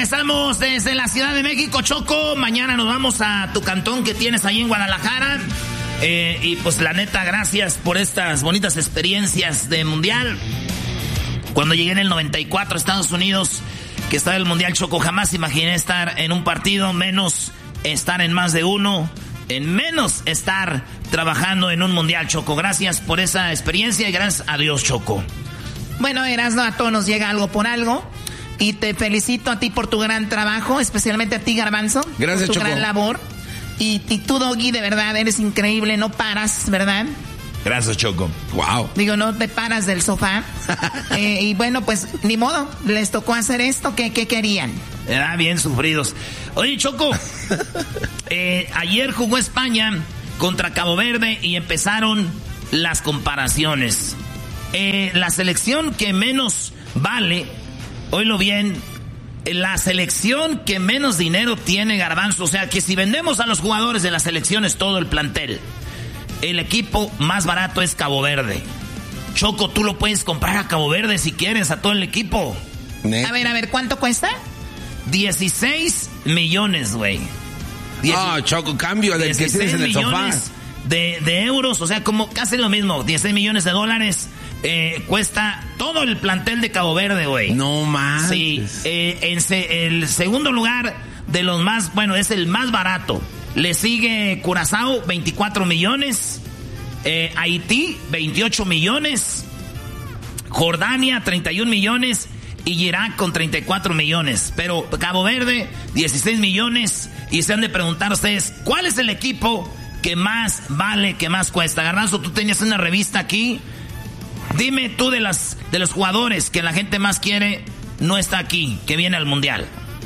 regresamos desde la Ciudad de México, Choco. Mañana nos vamos a tu cantón que tienes ahí en Guadalajara. Y pues la neta, gracias por estas bonitas experiencias de Mundial. Cuando llegué en el 94 a Estados Unidos, que estaba el Mundial, Choco, jamás imaginé estar en un partido, menos estar en más de uno, en menos estar trabajando en un Mundial, Choco. Gracias por esa experiencia y gracias a Dios, Choco. Bueno, Erasmo, a todos nos llega algo por algo. Y te felicito a ti por tu gran trabajo, especialmente a ti, Garbanzo. Gracias, por tu Choco. gran labor. Y tú, Doggy, de verdad, eres increíble, no paras, ¿verdad? Gracias, Choco. Wow. Digo, no te paras del sofá. Y bueno, pues, ni modo, les tocó hacer esto. ¿Qué querían? Bien sufridos. Oye, Choco, ayer jugó España contra Cabo Verde y empezaron las comparaciones. La selección que menos vale, oílo bien, la selección que menos dinero tiene, Garbanzo. O sea, que si vendemos a los jugadores de las selecciones todo el plantel, el equipo más barato es Cabo Verde. Choco, tú lo puedes comprar a Cabo Verde si quieres, a todo el equipo. A ver, ¿cuánto cuesta? 16 millones, güey. Choco, cambio del que tienes en el sofá. De euros, o sea, como casi lo mismo. 16 millones de dólares cuesta todo el plantel de Cabo Verde, güey. No más. Sí, el segundo lugar de los más, bueno, es el más barato. Le sigue Curazao, 24 millones. Haití, 28 millones. Jordania, 31 millones. Y Irak con 34 millones. Pero Cabo Verde, 16 millones. Y se han de preguntar ustedes, ¿cuál es el equipo que más vale, que más cuesta? Garbanzo, tú tenías una revista aquí. Dime tú de los jugadores que la gente más quiere, no está aquí, que viene al Mundial.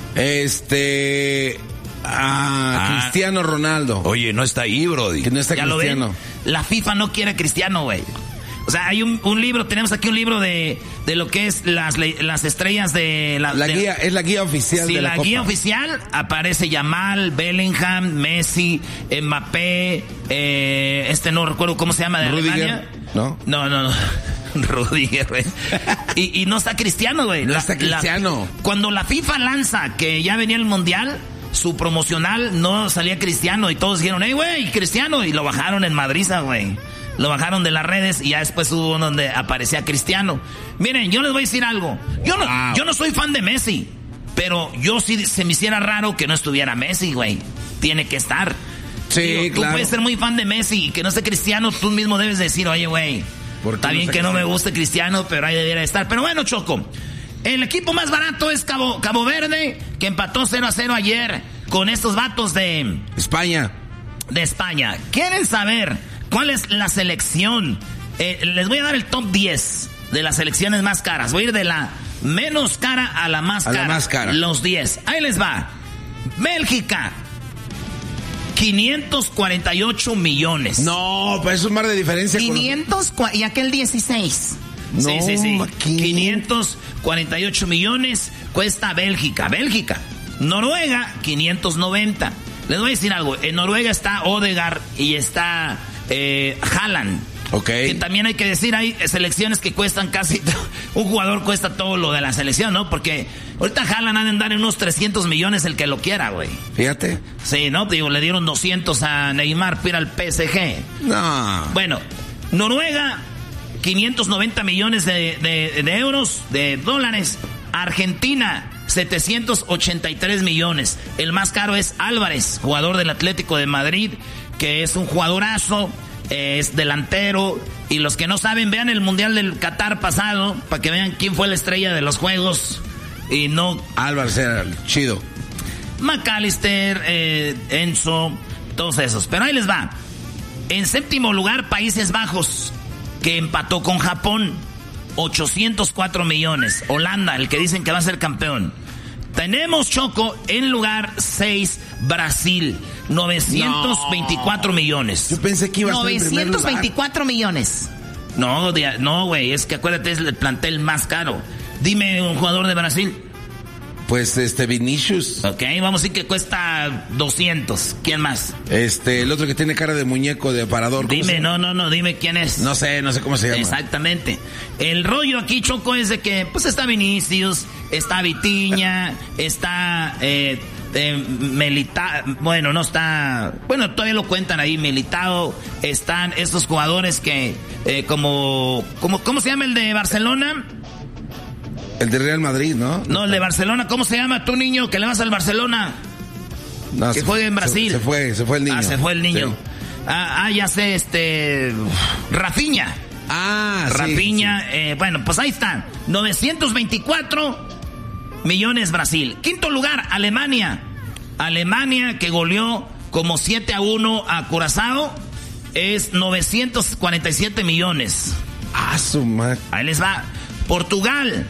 Cristiano Ronaldo. Oye, no está ahí, brody. Que no está ¿Ya Cristiano. lo ven? La FIFA no quiere a Cristiano, güey. O sea, hay un libro, tenemos aquí un libro de lo que es las estrellas de la guía, es la guía oficial de la Copa. Sí, la guía oficial aparece Yamal, Bellingham, Messi, Mbappé, no recuerdo cómo se llama, de Rudiger, Alemania. ¿no? Rudiger, güey. Y no está Cristiano, güey. No está Cristiano. Cuando la FIFA lanza que ya venía el Mundial, su promocional no salía Cristiano y todos dijeron, güey, Cristiano, y lo bajaron en Madriza, güey. Lo bajaron de las redes y ya después hubo uno donde aparecía Cristiano. Miren, yo les voy a decir algo. Yo no soy fan de Messi, pero yo sí se me hiciera raro que no estuviera Messi, güey. Tiene que estar. Sí, Digo, claro. Tú puedes ser muy fan de Messi y que no esté Cristiano, tú mismo debes decir, oye, güey, está bien que no me guste Cristiano, pero ahí debería estar. Pero bueno, Choco, el equipo más barato es Cabo Verde, que empató 0-0 ayer con estos vatos de España. ¿Quieren saber cuál es la selección? Les voy a dar el top 10 de las selecciones más caras. Voy a ir de la menos cara a la más cara. La más cara. Los 10. Ahí les va. Bélgica, 548 millones. No, pues es un mar de diferencia. 500 y aquel 16. No, Sí. 548 millones cuesta Bélgica. Noruega, 590. Les voy a decir algo. En Noruega está Odegaard y está Haaland. Ok. Que también hay que decir, hay selecciones que cuestan casi... Un jugador cuesta todo lo de la selección, ¿no? Porque ahorita Haaland ha de andar en unos 300 millones el que lo quiera, güey. Fíjate. Sí, ¿no? Digo, le dieron 200 a Neymar para ir al PSG. No. Bueno, Noruega, 590 millones de euros, de dólares. Argentina, 783 millones. El más caro es Álvarez, jugador del Atlético de Madrid, que es un jugadorazo, es delantero. Y los que no saben, vean el Mundial del Qatar pasado, para que vean quién fue la estrella de los juegos. Y no... Álvarez era chido. McAllister, Enzo, todos esos. Pero ahí les va. En séptimo lugar, Países Bajos, que empató con Japón, 804 millones. Holanda, el que dicen que va a ser campeón. Tenemos, Choco, en lugar 6, Brasil, 924 millones. Yo pensé que iba a estar en primer lugar. 924 millones. No, güey, es que acuérdate, es el plantel más caro. Dime un jugador de Brasil. Pues Vinicius. Ok, vamos a decir que cuesta 200. ¿Quién más? El otro que tiene cara de muñeco de aparador. Dime, no, dime quién es. No sé cómo se llama. Exactamente. El rollo aquí, Choco, es de que pues está Vinicius, está Vitinha, está bueno, no está, bueno, todavía lo cuentan ahí, Militao, están estos jugadores que ¿cómo se llama el de Barcelona? El de Real Madrid, ¿no? No, el de Barcelona, ¿cómo se llama tú, niño, que le vas al Barcelona? No, que juega en Brasil. Se fue el niño. Se fue el niño. Sí. Ya sé, Rafinha. Rafinha, sí. Bueno, pues ahí está. 924 millones Brasil. Quinto lugar, Alemania. Alemania, que goleó como 7-1 a Curazao, es 947 millones. Su madre. Ahí les va. Portugal,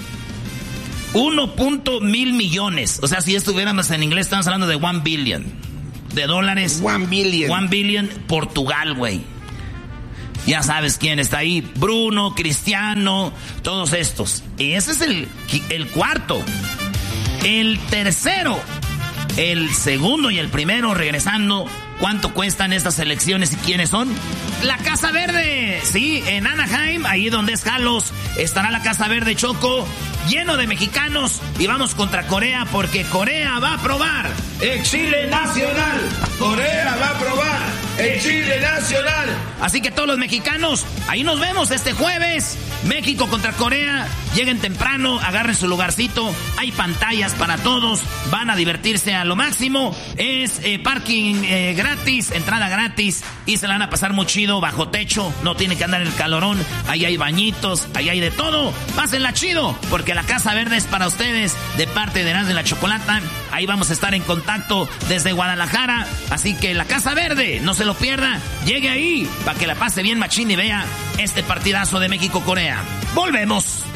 1.1 millones. O sea, si estuviéramos en inglés, estamos hablando de 1 billion de dólares. 1 billion. 1 billion, Portugal, güey. Ya sabes quién está ahí. Bruno, Cristiano, todos estos. Y ese es el cuarto. El tercero, el segundo y el primero, regresando. ¿Cuánto cuestan estas elecciones y quiénes son? La Casa Verde. Sí, en Anaheim, ahí donde es Carlos, estará la Casa Verde, Choco, lleno de mexicanos. Y vamos contra Corea, porque Corea va a probar el Chile nacional. Corea va a probar el Chile nacional. Así que todos los mexicanos, ahí nos vemos este jueves. México contra Corea. Lleguen temprano, agarren su lugarcito. Hay pantallas para todos. Van a divertirse a lo máximo. Es parking gratis, entrada gratis. Y se la van a pasar muy chido, bajo techo. No tienen que andar en el calorón. Ahí hay bañitos, ahí hay de todo. Pásenla chido, porque la Casa Verde es para ustedes, de parte de Erasmo de la Chocolata. Ahí vamos a estar en contacto desde Guadalajara. Así que la Casa Verde, no se lo pierda. Llegue ahí para que la pase bien machín y vea este partidazo de México-Corea. ¡Volvemos!